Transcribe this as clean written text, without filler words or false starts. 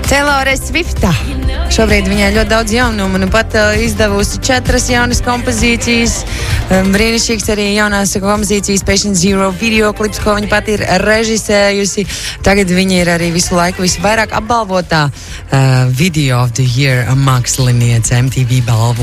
Taylor Swifta. Šobrīd viņai ļoti daudz jaunumu, pat izdevusi 4 jaunas kompozīcijas. Brīnišķīgs arī jaunās kompozīcijas Patient Zero video klips, ko viņa pat ir režisējusi. Tagad viņa ir arī visu laiku visvairāk apbalvotā Video of the Year māksliniece MTV balvu.